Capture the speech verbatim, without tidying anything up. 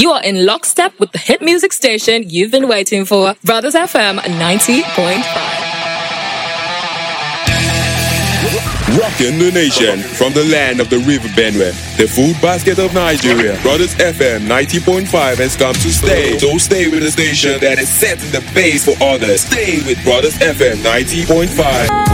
You are in lockstep with the hit music station you've been waiting for, Brothers F M ninety point five. Rocking the nation from the land of the River Benue, the food basket of Nigeria. Brothers F M ninety point five has come to stay. So stay with the station that is setting the pace for others. Stay with Brothers F M ninety point five.